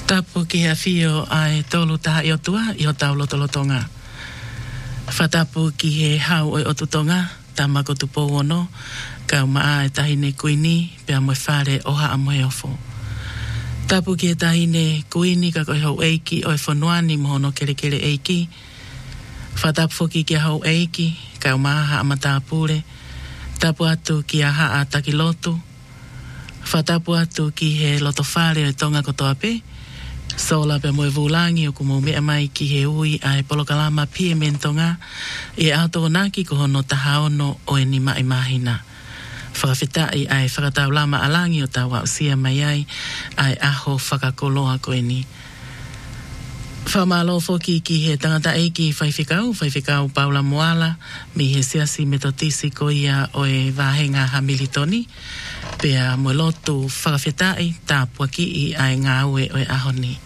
Tapu ki a fio ai tolu taha i o tua i o tau lotolotonga. Whatapu ki he hau o tutonga, tamako tupo ono, kau maa e tahine kuini, pia moe whare oha a moe ofo. Tapu ki e tahine kuini ka koe hau eiki o e whanuani mohono kere kere eiki. Whatapu foki ki a hau eiki, kau maa ha amatapure. Tapu atu ki a haa takilotu. Whatapu atu ki he loto whare o tonga kotoa pe. Sola pe moe vulangi o kumo mea mai ki he ui ai polokalama pie mentonga e auto naki ko hono tahaono o e ni mai mahina. Whakawhitai ai whakatau lama alangi o tawa o sia mai ai aho whakakoloa ko e ni. Whamalo foki ki he tangata eiki whaiwhikau Paula Moala mi he siasi metotisi ko ia o e vahenga Hamiltoni. Pea mo lotu whakawhitai tāpua ki i ai ngā ue o e ahoni.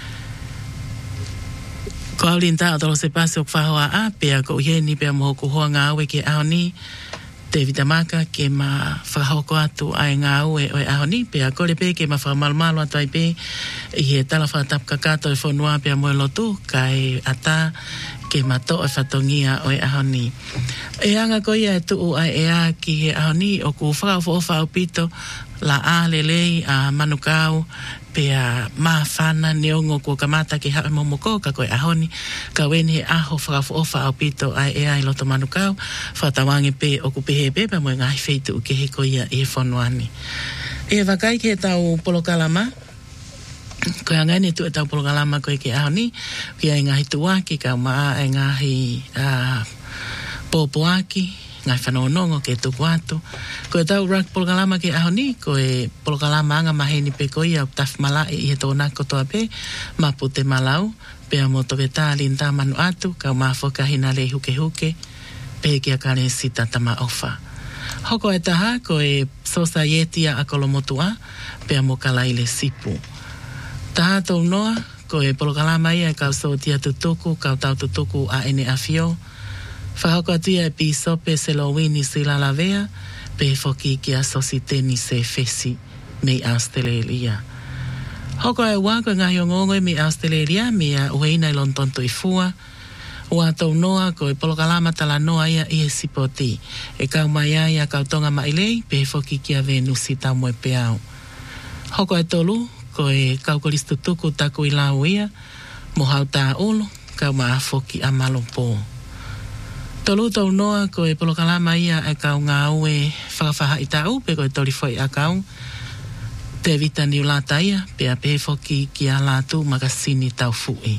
Ko aulinta o tolo se pase o whahoa a, pea ko uheni pea moho kuhoa ngā ue ki ahoni. Te vitamaka ke ma whakahoko atu ai ngā ue o e ahoni. Pea kore pe ke ma whakamalumalo atu ai pe i he tala whakatapka kato e whanua pea mo lotu kai ata ke mato e whatongia o e ahoni. E anga ko ia e tuu ai e a ki he ahoni o ku whakawho o whaupito la a lelei a manukau pea maa whana neongo ko kamata ki hae momoko ka koe ahoni ka weni he aho whakawho o whaupito ai e ai loto manukau whatawangi pe o ku pehe pepe mo ngahi feitu uke he ko ia e whanuani. E wakai ke tau polokalama ko anga ni tu e tau polokalama ko e ke ahoni ki ai ngahi tuaki ka maa e ngahi popoaki ngai whanonongo ke tuku atu. Ko e tau rak polokalama ke ahoni, ko e polokalama anga maheni pe ko ia taf malai i he tōna kotoa pe, mapu te malau, pea mo toke tā linta manu atu, kau mafoka hina le huke huke, pe kia kare sita tama ofa. Hoko e taha, ko e sosa yetia a kolomotua, pea mo kalaile sipu. Taha tau noa, ko e polokalama ia kau so tia tutuku, kau tau tutuku a ene afio, whahoko atua e pi sope se lowini si lalavea, pe foki ki a sositeni se fesi me Australia. Hoko e wako ngā hiongongo me Australia, me a uheina i lontonto i fua, ua tau noa ko e polokalama tala noa ia i e sipoti, e kau mai ai a kau tonga mailei, pe foki ki a venusi tau moe peau. Hoko e tolu, ko e kau kolistu tuku taku i lau ia, mo hau tā olo, kau maa foki a malompo. Tolu tau noa ko e polokalama ia e kau ngā ue whakawhaha i tau, pe ko e tori foi a kau. Te vita ni ulata ia, pe a pe foki ki a lātu makasini tau fui.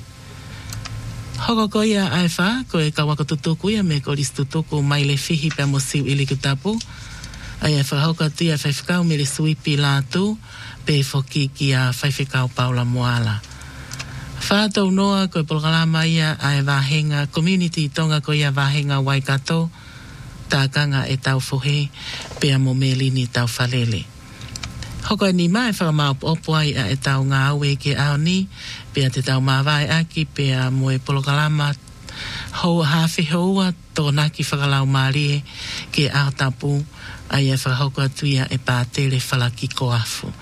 Hoko ko ia ai wha, ko e kawako tutuku ia me ko listu tuku mai le fihi pe mo siu ili kutapu. Ai e whakahoko tia whaiwhikau me le suipi lātu, pe foki ki a whaiwhikau Paula Moala. Whātou noa ko e polokalama ia ai wahenga community tonga ko ia wahenga Waikato tākanga e tau fohe pea mo melini tau whalele. Hoko e ni mai whakamau opo ai a e tau ngā aue ke aoni pea te tau mawai aki pea mo e polokalama hou hawhi houa tō naki whakalau marie ke ao tapu ai e whakahoko atuia e pātere whalaki ko afu.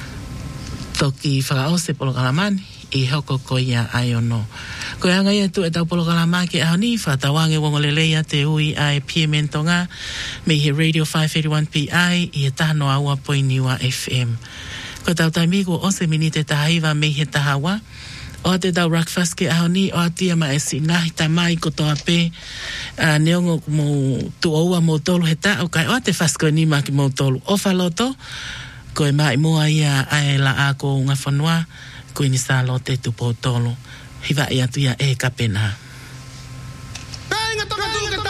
Toki whakaose polokalamani i hoko ko ia ai ono. Ko anga ia tu e tau polokalama ke ahoni, whatawange wongoleleia te ui ai pie mentonga, me he Radio 581 PI, i he tahano aua poiniwa FM. Ko tau taimigo ose minite tahaiwa me he tahawa, o te tau breakfast ke ahoni, o atia ma e sinahi tamai ko toa pe, neongo mo tu oua mo tolu he ta, o kai o te fasko ni ma ki mo tolu o whaloto, ko e mai mua ia ai la ako unga whanua, ko ini sa lote tu potolo hiva ia tu ia e kapena.